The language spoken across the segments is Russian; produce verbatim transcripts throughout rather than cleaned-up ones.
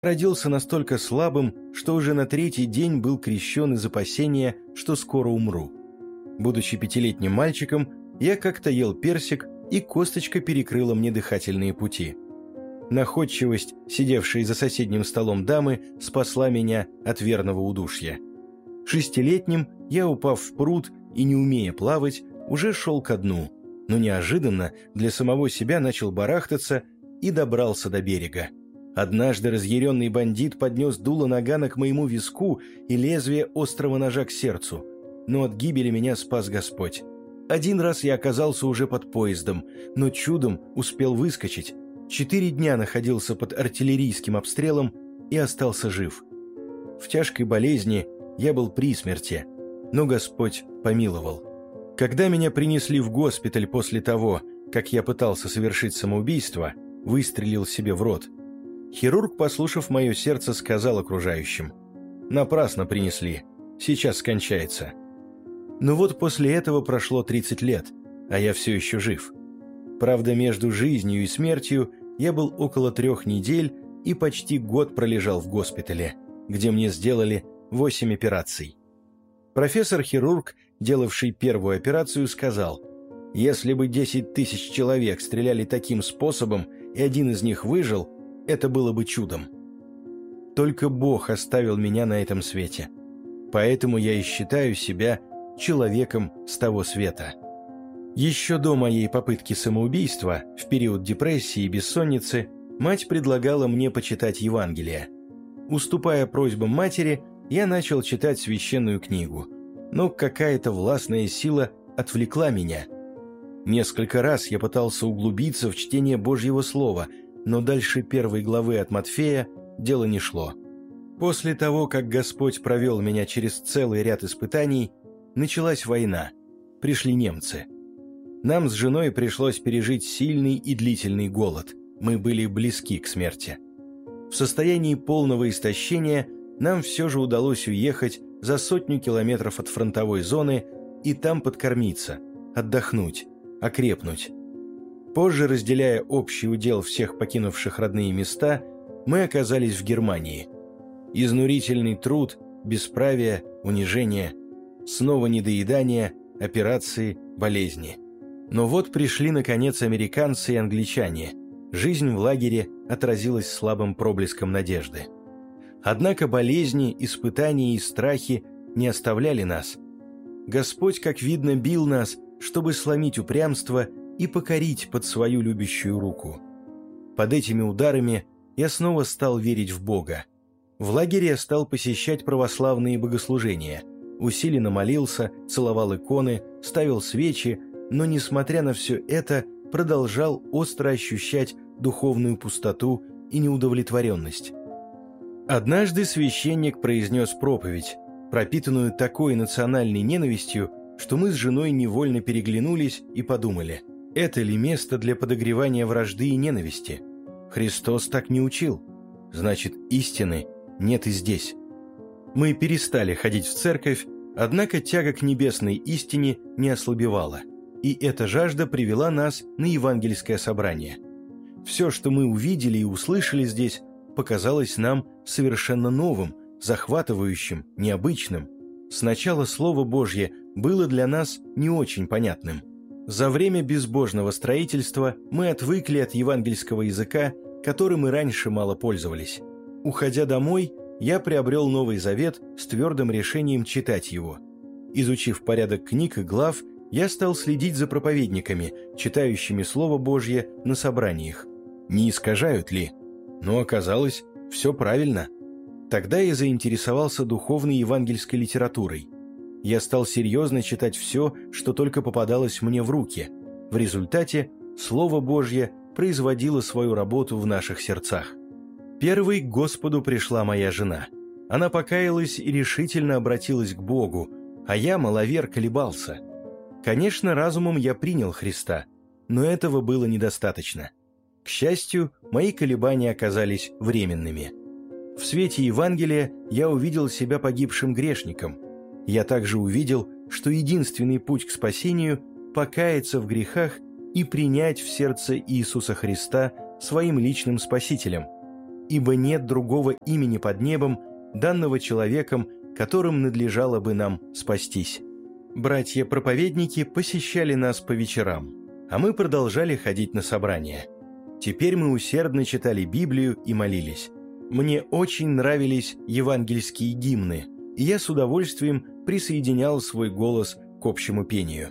Родился настолько слабым, что уже на третий день был крещен из опасения, что скоро умру. Будучи пятилетним мальчиком, я как-то ел персик, и косточка перекрыла мне дыхательные пути. Находчивость, сидевшей за соседним столом дамы, спасла меня от верного удушья. Шестилетним я, упав в пруд и не умея плавать, уже шел ко дну, но неожиданно для самого себя начал барахтаться и добрался до берега. Однажды разъяренный бандит поднес дуло нагана к моему виску и лезвие острого ножа к сердцу, но от гибели меня спас Господь. Один раз я оказался уже под поездом, но чудом успел выскочить. Четыре дня находился под артиллерийским обстрелом и остался жив. В тяжкой болезни я был при смерти, но Господь помиловал. Когда меня принесли в госпиталь после того, как я пытался совершить самоубийство, выстрелил себе в рот, хирург, послушав мое сердце, сказал окружающим: «Напрасно принесли, сейчас скончается». Но вот после этого прошло тридцать лет, а я все еще жив. Правда, между жизнью и смертью я был около трех недель и почти год пролежал в госпитале, где мне сделали восемь операций. Профессор-хирург, делавший первую операцию, сказал: «Если бы десять тысяч человек стреляли таким способом, и один из них выжил, это было бы чудом». Только Бог оставил меня на этом свете, поэтому я и считаю себя человеком с того света. Еще до моей попытки самоубийства, в период депрессии и бессонницы, мать предлагала мне почитать Евангелие. Уступая просьбам матери, я начал читать священную книгу, но какая-то властная сила отвлекла меня. Несколько раз я пытался углубиться в чтение Божьего Слова, но дальше первой главы от Матфея дело не шло. После того, как Господь провел меня через целый ряд испытаний, началась война, пришли немцы. Нам с женой пришлось пережить сильный и длительный голод, мы были близки к смерти. В состоянии полного истощения нам все же удалось уехать за сотню километров от фронтовой зоны и там подкормиться, отдохнуть, окрепнуть. Позже, разделяя общий удел всех покинувших родные места, мы оказались в Германии. Изнурительный труд, бесправие, унижение, снова недоедание, операции, болезни. Но вот пришли, наконец, американцы и англичане. Жизнь в лагере отразилась слабым проблеском надежды. Однако болезни, испытания и страхи не оставляли нас. Господь, как видно, бил нас, чтобы сломить упрямство и покорить под свою любящую руку. Под этими ударами я снова стал верить в Бога. В лагере я стал посещать православные богослужения, усиленно молился, целовал иконы, ставил свечи, но, несмотря на все это, продолжал остро ощущать духовную пустоту и неудовлетворенность. Однажды священник произнес проповедь, пропитанную такой национальной ненавистью, что мы с женой невольно переглянулись и подумали: это ли место для подогревания вражды и ненависти? Христос так не учил. Значит, истины нет и здесь. Мы перестали ходить в церковь, однако тяга к небесной истине не ослабевала, и эта жажда привела нас на евангельское собрание. Все, что мы увидели и услышали здесь, показалось нам совершенно новым, захватывающим, необычным. Сначала Слово Божье было для нас не очень понятным. За время безбожного строительства мы отвыкли от евангельского языка, которым и раньше мало пользовались. Уходя домой, я приобрел Новый Завет с твердым решением читать его. Изучив порядок книг и глав, я стал следить за проповедниками, читающими Слово Божье на собраниях. Не искажают ли? Но оказалось, все правильно. Тогда я заинтересовался духовной евангельской литературой. Я стал серьезно читать все, что только попадалось мне в руки. В результате Слово Божье производило свою работу в наших сердцах. Первой к Господу пришла моя жена. Она покаялась и решительно обратилась к Богу, а я, маловер, колебался. Конечно, разумом я принял Христа, но этого было недостаточно. К счастью, мои колебания оказались временными. В свете Евангелия я увидел себя погибшим грешником. Я также увидел, что единственный путь к спасению – покаяться в грехах и принять в сердце Иисуса Христа своим личным Спасителем. ибо нет другого имени под небом, данного человеком, которым надлежало бы нам спастись». Братья-проповедники посещали нас по вечерам, а мы продолжали ходить на собрания. Теперь мы усердно читали Библию и молились. Мне очень нравились евангельские гимны, и я с удовольствием присоединял свой голос к общему пению.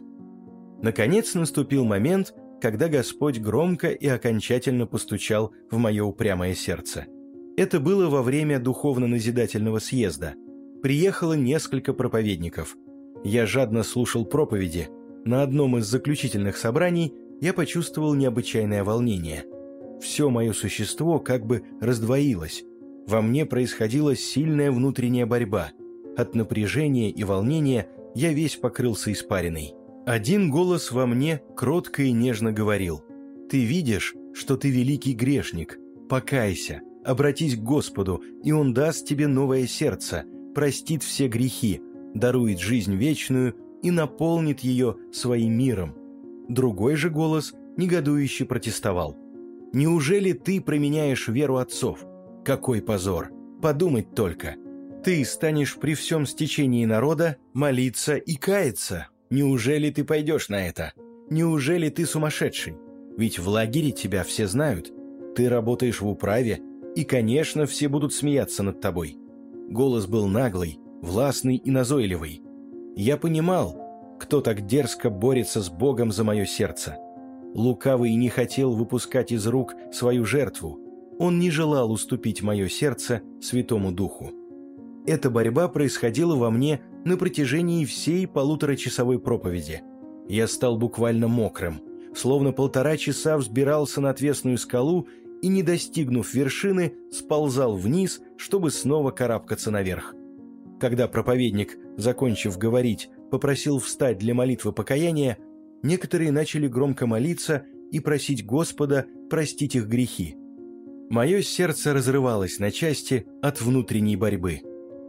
Наконец наступил момент, когда Господь громко и окончательно постучал в мое упрямое сердце. Это было во время духовно-назидательного съезда. Приехало несколько проповедников. Я жадно слушал проповеди. На одном из заключительных собраний я почувствовал необычайное волнение. Все мое существо как бы раздвоилось. Во мне происходила сильная внутренняя борьба. От напряжения и волнения я весь покрылся испариной. Один голос во мне кротко и нежно говорил: «Ты видишь, что ты великий грешник. Покайся, обратись к Господу, и Он даст тебе новое сердце, простит все грехи, дарует жизнь вечную и наполнит ее своим миром». Другой же голос негодующе протестовал: «Неужели ты променяешь веру отцов? Какой позор! Подумать только! Ты станешь при всем стечении народа молиться и каяться. Неужели ты пойдешь на это? Неужели ты сумасшедший? Ведь в лагере тебя все знают. Ты работаешь в управе, и, конечно, все будут смеяться над тобой». Голос был наглый, властный и назойливый. Я понимал, кто так дерзко борется с Богом за мое сердце. Лукавый не хотел выпускать из рук свою жертву. Он не желал уступить мое сердце Святому Духу. Эта борьба происходила во мне на протяжении всей полуторачасовой проповеди. Я стал буквально мокрым, словно полтора часа взбирался на отвесную скалу и, не достигнув вершины, сползал вниз, чтобы снова карабкаться наверх. Когда проповедник, закончив говорить, попросил встать для молитвы покаяния, некоторые начали громко молиться и просить Господа простить их грехи. Мое сердце разрывалось на части от внутренней борьбы.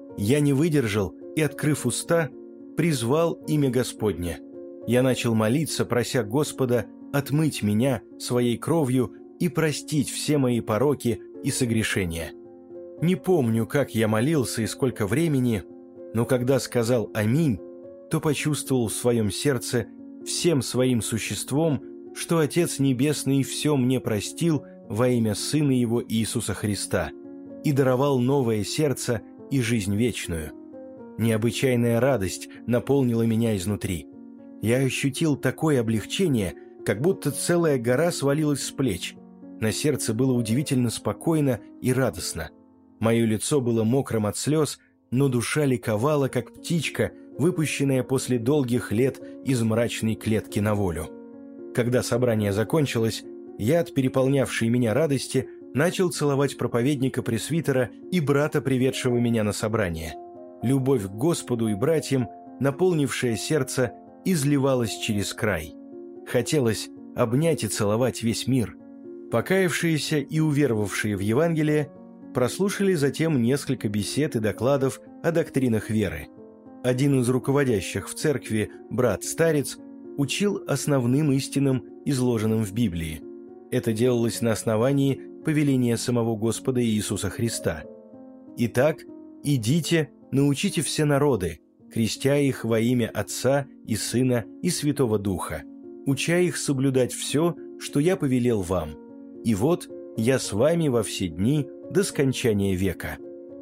Я не выдержал и, открыв уста, призвал имя Господне. Я начал молиться, прося Господа отмыть меня своей кровью и простить все мои пороки и согрешения. Не помню, как я молился и сколько времени, но когда сказал «Аминь», то почувствовал в своем сердце всем своим существом, что Отец Небесный все мне простил во имя Сына Его Иисуса Христа и даровал новое сердце и жизнь вечную. Необычайная радость наполнила меня изнутри. Я ощутил такое облегчение, как будто целая гора свалилась с плеч. На сердце было удивительно спокойно и радостно. Мое лицо было мокрым от слез, но душа ликовала, как птичка, выпущенная после долгих лет из мрачной клетки на волю. Когда собрание закончилось, я от переполнявшей меня радости начал целовать проповедника-пресвитера и брата, приведшего меня на собрание. Любовь к Господу и братьям, наполнившая сердце, изливалась через край. Хотелось обнять и целовать весь мир. Покаявшиеся и уверовавшие в Евангелие прослушали затем несколько бесед и докладов о доктринах веры. Один из руководящих в церкви, брат-старец, учил основным истинам, изложенным в Библии. Это делалось на основании повеления самого Господа Иисуса Христа. «Итак, идите, научите все народы, крестя их во имя Отца и Сына и Святого Духа, уча их соблюдать все, что я повелел вам. И вот я с вами во все дни до скончания века».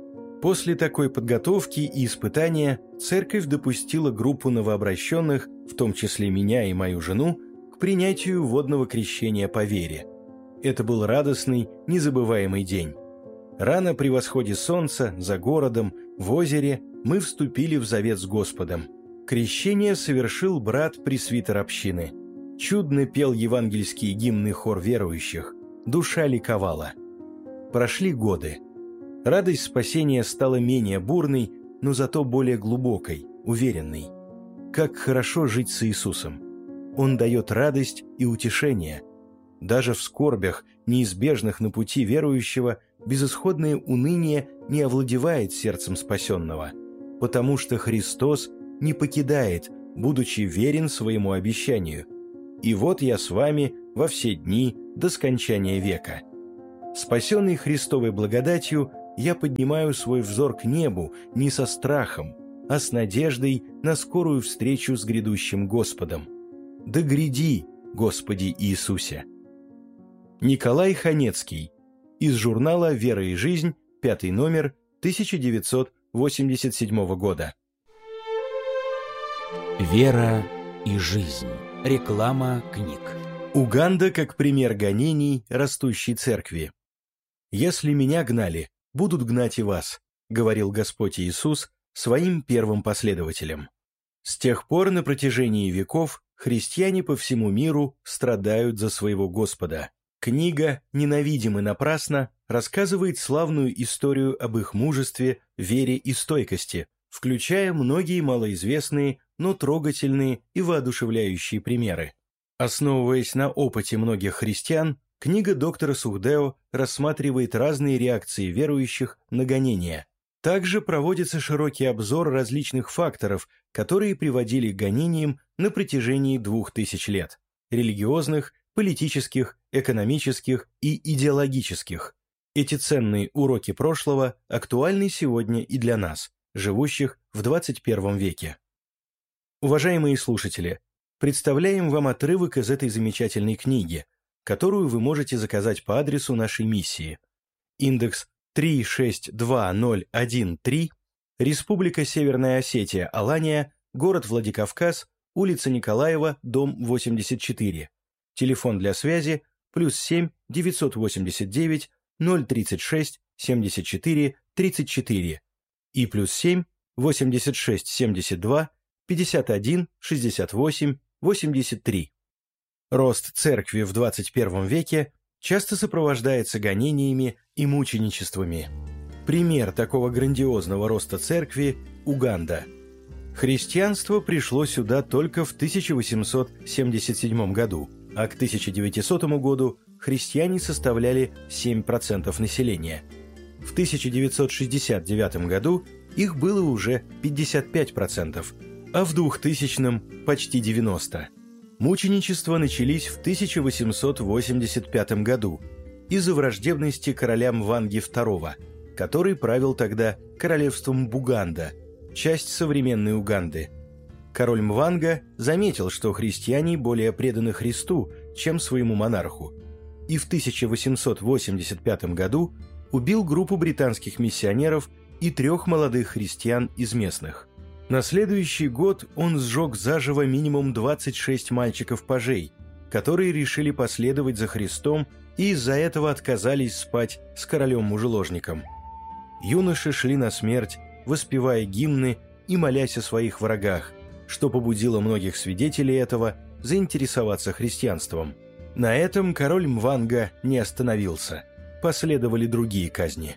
После такой подготовки и испытания церковь допустила группу новообращенных, в том числе меня и мою жену, к принятию водного крещения по вере. Это был радостный, незабываемый день. Рано при восходе солнца, за городом, в озере, мы вступили в завет с Господом. Крещение совершил брат-пресвитер общины. Чудно пел евангельские гимны хор верующих. Душа ликовала. Прошли годы. Радость спасения стала менее бурной, но зато более глубокой, уверенной. Как хорошо жить с Иисусом. Он дает радость и утешение. Даже в скорбях, неизбежных на пути верующего, безысходное уныние не овладевает сердцем спасенного, потому что Христос не покидает, будучи верен своему обещанию. «И вот я с вами во все дни до скончания века». Спасенный Христовой благодатью, я поднимаю свой взор к небу не со страхом, а с надеждой на скорую встречу с грядущим Господом. Да гряди, Господи Иисусе! Николай Ханецкий. Из журнала «Вера и жизнь», пятый номер, тысяча девятьсот восемьдесят седьмого года. Вера и жизнь. Реклама книг. Уганда как пример гонений растущей церкви. «Если меня гнали, будут гнать и вас», — говорил Господь Иисус своим первым последователям. С тех пор на протяжении веков христиане по всему миру страдают за своего Господа. Книга «Ненавидимы напрасно» рассказывает славную историю об их мужестве, вере и стойкости, включая многие малоизвестные, но трогательные и воодушевляющие примеры. Основываясь на опыте многих христиан, книга доктора Сухдео рассматривает разные реакции верующих на гонения. Также проводится широкий обзор различных факторов, которые приводили к гонениям на протяжении двух тысяч лет – религиозных, политических, экономических и идеологических. Эти ценные уроки прошлого актуальны сегодня и для нас, живущих в двадцать первом веке. Уважаемые слушатели, представляем вам отрывок из этой замечательной книги, которую вы можете заказать по адресу нашей миссии. Индекс три шесть два ноль один три, Республика Северная Осетия, Алания, город Владикавказ, улица Николаева, дом восемьдесят четыре. Телефон для связи плюс семь девятьсот восемьдесят девять ноль тридцать шесть семьдесят четыре тридцать четыре и плюс семь восемьдесят шесть семьдесят два пятьдесят один шестьдесят восемь восемьдесят три. Рост церкви в двадцать первом веке часто сопровождается гонениями и мученичествами. Пример такого грандиозного роста церкви – Уганда. Христианство пришло сюда только в тысяча восемьсот семьдесят седьмом году, а к тысяча девятисотому году христиане составляли семь процентов населения. В тысяча девятьсот шестьдесят девятом году их было уже пятьдесят пять процентов, а в двухтысячном – почти девяносто процентов. Мученичества начались в тысяча восемьсот восемьдесят пятом году из-за враждебности короля Мванги второго, который правил тогда королевством Буганда, часть современной Уганды. Король Мванга заметил, что христиане более преданы Христу, чем своему монарху, и в тысяча восемьсот восемьдесят пятом году убил группу британских миссионеров и трех молодых христиан из местных. На следующий год он сжег заживо минимум двадцать шесть мальчиков-пажей, которые решили последовать за Христом и из-за этого отказались спать с королем-мужеложником. Юноши шли на смерть, воспевая гимны и молясь о своих врагах, что побудило многих свидетелей этого заинтересоваться христианством. На этом король Мванга не остановился. Последовали другие казни.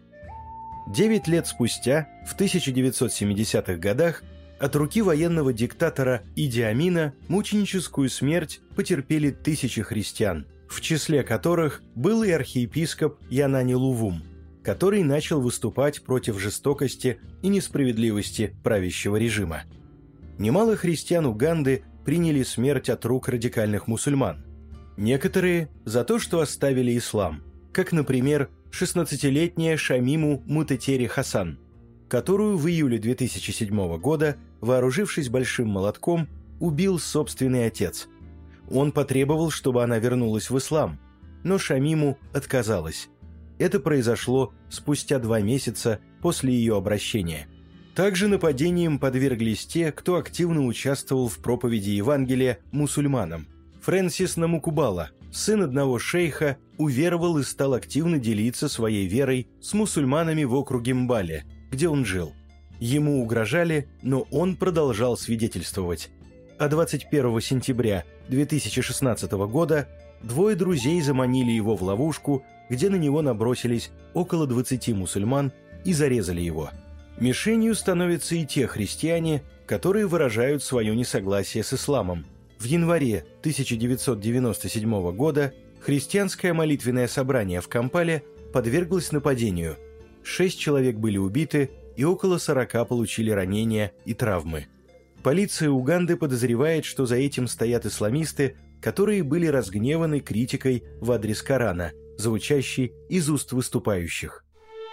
Девять лет спустя, в тысяча девятьсот семидесятых годах, от руки военного диктатора Иди Амина мученическую смерть потерпели тысячи христиан, в числе которых был и архиепископ Янани Лувум, который начал выступать против жестокости и несправедливости правящего режима. Немало христиан Уганды приняли смерть от рук радикальных мусульман. Некоторые за то, что оставили ислам, как, например, шестнадцатилетняя Шамиму Мутетери Хасан, которую в июле две тысячи седьмого года, вооружившись большим молотком, убил собственный отец. Он потребовал, чтобы она вернулась в ислам, но Шамиму отказалась. Это произошло спустя два месяца после ее обращения. Также нападениям подверглись те, кто активно участвовал в проповеди Евангелия мусульманам. Фрэнсис Намукубала, сын одного шейха, уверовал и стал активно делиться своей верой с мусульманами в округе Мбале, где он жил. Ему угрожали, но он продолжал свидетельствовать. А двадцать первого сентября две тысячи шестнадцатого года двое друзей заманили его в ловушку, где на него набросились около двадцати мусульман и зарезали его. Мишенью становятся и те христиане, которые выражают свое несогласие с исламом. В январе тысяча девятьсот девяносто седьмого года христианское молитвенное собрание в Кампале подверглось нападению. Шесть человек были убиты, и около сорока получили ранения и травмы. Полиция Уганды подозревает, что за этим стоят исламисты, которые были разгневаны критикой в адрес Корана звучащий из уст выступающих.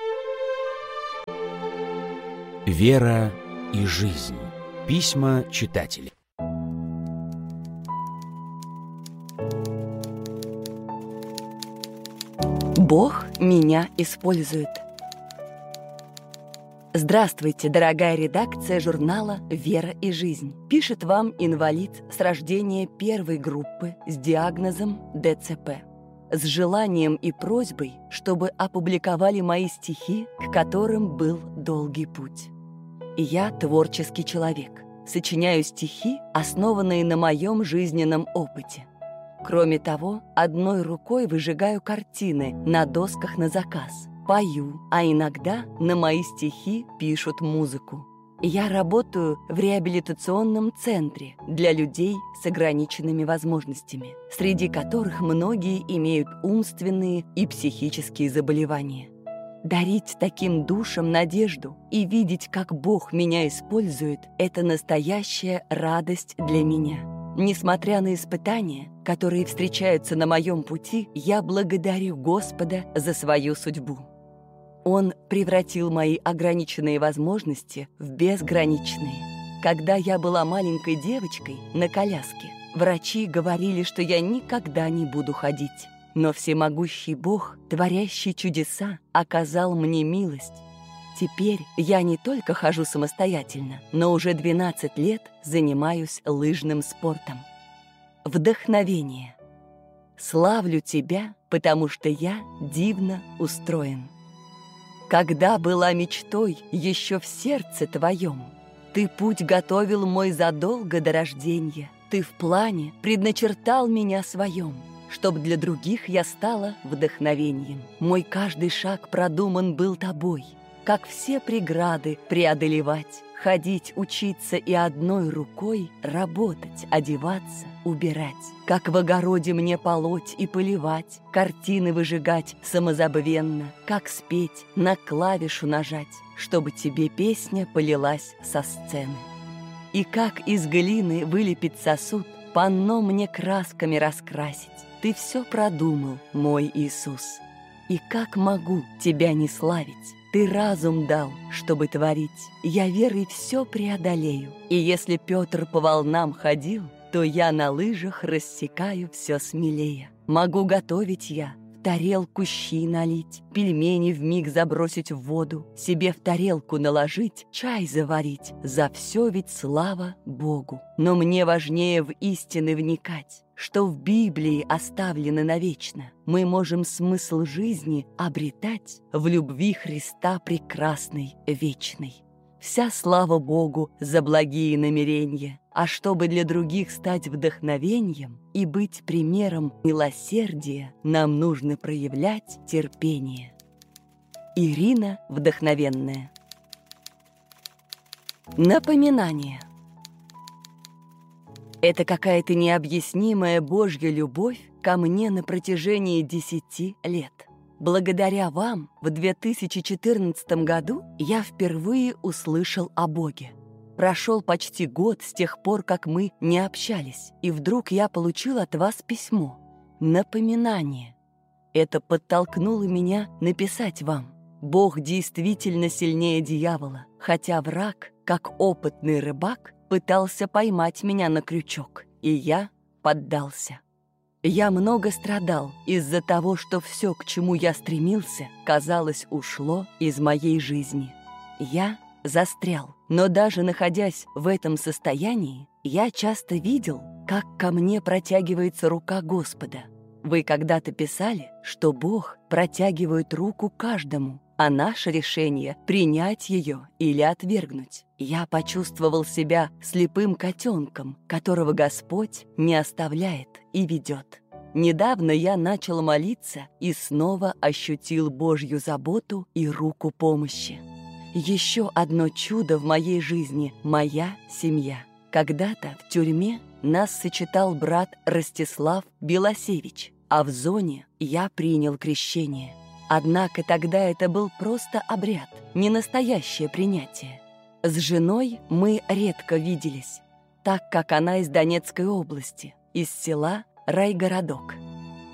Вера и жизнь. Письма читателей. Бог меня использует. Здравствуйте, дорогая редакция журнала «Вера и жизнь». Пишет вам инвалид с рождения первой группы с диагнозом дэ цэ пэ. С желанием и просьбой, чтобы опубликовали мои стихи, к которым был долгий путь. Я творческий человек. Сочиняю стихи, основанные на моем жизненном опыте. Кроме того, одной рукой выжигаю картины на досках на заказ, пою, а иногда на мои стихи пишут музыку. Я работаю в реабилитационном центре для людей с ограниченными возможностями, среди которых многие имеют умственные и психические заболевания. Дарить таким душам надежду и видеть, как Бог меня использует, это настоящая радость для меня. Несмотря на испытания, которые встречаются на моем пути, я благодарю Господа за свою судьбу. Он превратил мои ограниченные возможности в безграничные. Когда я была маленькой девочкой на коляске, врачи говорили, что я никогда не буду ходить. Но всемогущий Бог, творящий чудеса, оказал мне милость. Теперь я не только хожу самостоятельно, но уже двенадцать лет занимаюсь лыжным спортом. Вдохновение. Славлю тебя, потому что я дивно устроен. Когда была мечтой еще в сердце твоем, ты путь готовил мой задолго до рождения. Ты в плане предначертал меня своем, чтоб для других я стала вдохновением. Мой каждый шаг продуман был тобой. Как все преграды преодолевать, ходить, учиться и одной рукой работать, одеваться, убирать. Как в огороде мне полоть и поливать, картины выжигать самозабвенно, как спеть, на клавишу нажать, чтобы тебе песня полилась со сцены. И как из глины вылепить сосуд, панно мне красками раскрасить. Ты все продумал, мой Иисус. И как могу тебя не славить? Ты разум дал, чтобы творить. Я верой все преодолею. И если Петр по волнам ходил, то я на лыжах рассекаю все смелее. Могу готовить я, в тарелку щи налить, пельмени вмиг забросить в воду, себе в тарелку наложить, чай заварить. За все ведь слава Богу. Но мне важнее в истины вникать, что в Библии оставлено навечно. Мы можем смысл жизни обретать в любви Христа прекрасной, вечной. Вся слава Богу за благие намерения, а чтобы для других стать вдохновением и быть примером милосердия, нам нужно проявлять терпение. Ирина Вдохновенная. Напоминание. Это какая-то необъяснимая Божья любовь ко мне на протяжении десяти лет. Благодаря вам в две тысячи четырнадцатом году я впервые услышал о Боге. Прошел почти год с тех пор, как мы не общались, и вдруг я получил от вас письмо. Напоминание. Это подтолкнуло меня написать вам. Бог действительно сильнее дьявола, хотя враг, как опытный рыбак, пытался поймать меня на крючок, и я поддался. Я много страдал из-за того, что все, к чему я стремился, казалось, ушло из моей жизни. Я застрял, но даже находясь в этом состоянии, я часто видел, как ко мне протягивается рука Господа. Вы когда-то писали, что Бог протягивает руку каждому, а наше решение — принять ее или отвергнуть. Я почувствовал себя слепым котенком, которого Господь не оставляет и ведет. Недавно я начал молиться и снова ощутил Божью заботу и руку помощи. Еще одно чудо в моей жизни — моя семья. Когда-то в тюрьме нас сочетал брат Ростислав Белосевич, а в зоне я принял крещение. Однако тогда это был просто обряд, не настоящее принятие. С женой мы редко виделись, так как она из Донецкой области, из села Райгородок.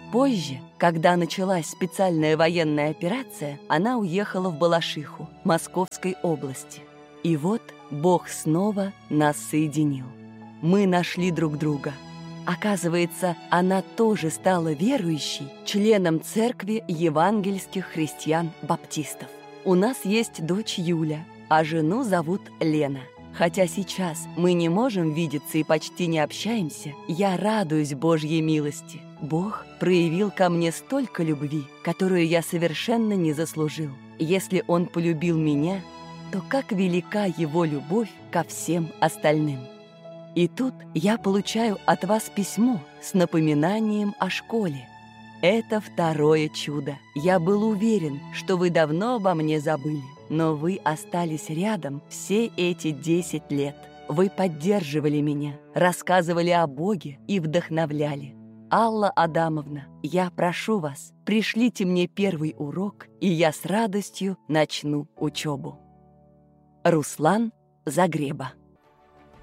Позже, когда началась специальная военная операция, она уехала в Балашиху, Московской области. И вот Бог снова нас соединил. Мы нашли друг друга. Оказывается, она тоже стала верующей, членом церкви евангельских христиан-баптистов. У нас есть дочь Юля, а жену зовут Лена. Хотя сейчас мы не можем видеться и почти не общаемся, я радуюсь Божьей милости. Бог проявил ко мне столько любви, которую я совершенно не заслужил. Если Он полюбил меня, то как велика Его любовь ко всем остальным. И тут я получаю от вас письмо с напоминанием о школе. Это второе чудо. Я был уверен, что вы давно обо мне забыли, но вы остались рядом все эти десять лет. Вы поддерживали меня, рассказывали о Боге и вдохновляли. Алла Адамовна, я прошу вас, пришлите мне первый урок, и я с радостью начну учебу. Руслан Загреба.